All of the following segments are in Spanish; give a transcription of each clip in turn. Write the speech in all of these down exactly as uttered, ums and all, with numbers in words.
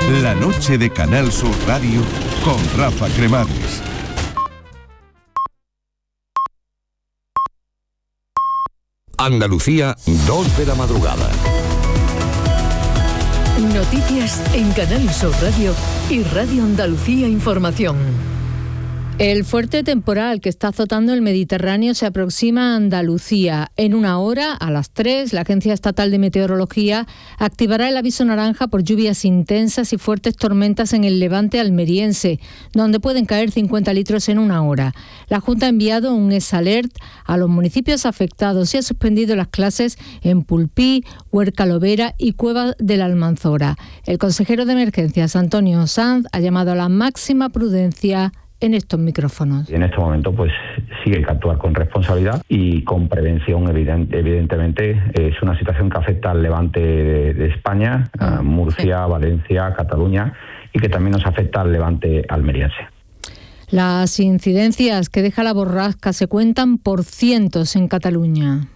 La noche de Canal Sur Radio con Rafa Cremades. Andalucía, dos de la madrugada. Noticias en Canal Sur Radio y Radio Andalucía Información. El fuerte temporal que está azotando el Mediterráneo se aproxima a Andalucía. En una hora, a las tres, la Agencia Estatal de Meteorología activará el aviso naranja por lluvias intensas y fuertes tormentas en el levante almeriense, donde pueden caer cincuenta litros en una hora. La Junta ha enviado un S Alert a los municipios afectados y ha suspendido las clases en Pulpí, Huerca Lovera y Cueva de la Almanzora. El consejero de Emergencias, Antonio Sanz, ha llamado a la máxima prudencia en estos micrófonos. En este momento pues sí hay que actuar con responsabilidad y con prevención. Evident, evidentemente es una situación que afecta al levante de, de España, a Murcia, Valencia, Cataluña, y que también nos afecta al levante almeriense. Las incidencias que deja la borrasca se cuentan por cientos en Cataluña.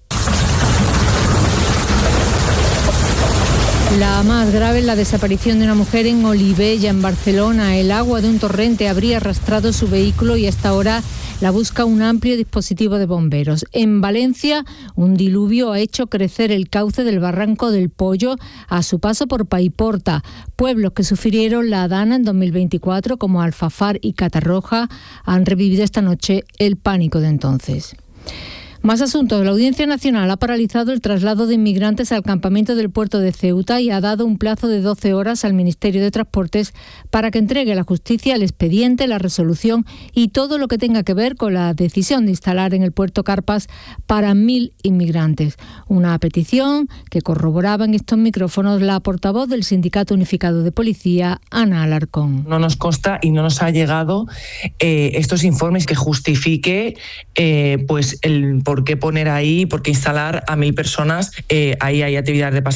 La más grave es la desaparición de una mujer en Olivella, en Barcelona. El agua de un torrente habría arrastrado su vehículo y hasta ahora la busca un amplio dispositivo de bomberos. En Valencia, un diluvio ha hecho crecer el cauce del Barranco del Pollo a su paso por Paiporta. Pueblos que sufrieron la Dana en dos mil veinticuatro, como Alfafar y Catarroja, han revivido esta noche el pánico de entonces. Más asuntos. La Audiencia Nacional ha paralizado el traslado de inmigrantes al campamento del puerto de Ceuta y ha dado un plazo de doce horas al Ministerio de Transportes para que entregue a la justicia el expediente, la resolución y todo lo que tenga que ver con la decisión de instalar en el puerto carpas para mil inmigrantes. Una petición que corroboraba en estos micrófonos la portavoz del Sindicato Unificado de Policía, Ana Alarcón. No nos consta y no nos ha llegado eh, estos informes que justifique eh, pues el por qué poner ahí, por qué instalar a mil personas. Eh, ahí hay actividades de pasajeros